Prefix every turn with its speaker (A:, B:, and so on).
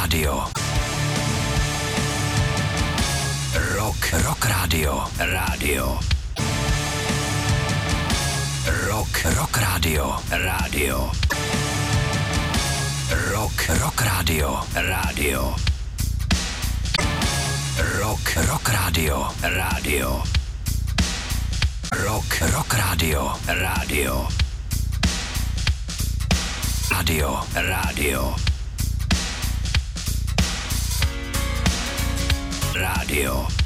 A: Radio. Rock Radio. Radio. Rock Radio. Radio. Rock Radio. Radio. Rock Radio. Radio. Rock Radio. Radio. Radio. Radio.